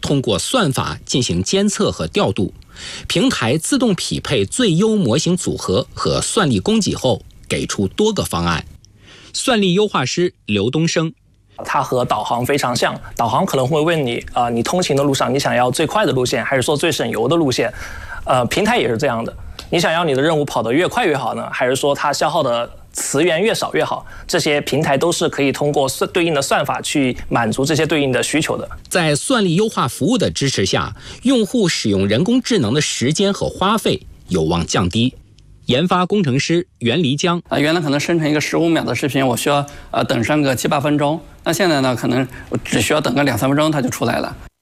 通过算法进行监测和调度，平台自动匹配最优模型组合和算力供给后，给出多个方案。算力优化师刘东升， 它和导航非常像，导航可能会问你你通勤的路上你想要最快的路线，还是说最省油的路线？平台也是这样的，你想要你的任务跑得越快越好呢，还是说它消耗的词源越少越好？这些平台都是可以通过对应的算法去满足这些对应的需求的。 在算力优化服务的支持下，用户使用人工智能的时间和花费有望降低。研发工程师袁黎江， 原来可能生成一个15秒的视频，我需要等上个7、8分钟，那现在呢，可能我只需要等个2、3分钟它就出来了。